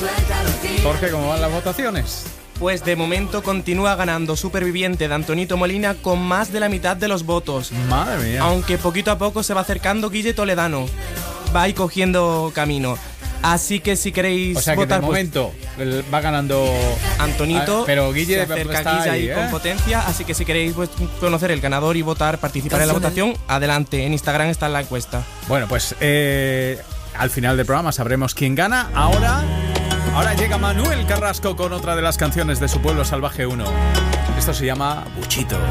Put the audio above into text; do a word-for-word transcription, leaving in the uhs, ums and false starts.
Jorge, ¿cómo van las votaciones? Pues de momento continúa ganando Superviviente de Antonito Molina con más de la mitad de los votos. Madre mía. Aunque poquito a poco se va acercando Guille Toledano. Va ahí cogiendo camino. Así que si queréis o sea que votar, de momento pues, va ganando Antonito, ah, pero Guille se acerca está Guille ahí, ahí ¿eh? con potencia. Así que si queréis pues, conocer el ganador y votar, participar en la votación, adelante. En Instagram está la encuesta. Bueno, pues eh, al final del programa sabremos quién gana. Ahora, ahora llega Manuel Carrasco con otra de las canciones de Su Pueblo Salvaje uno. Esto se llama Buchito.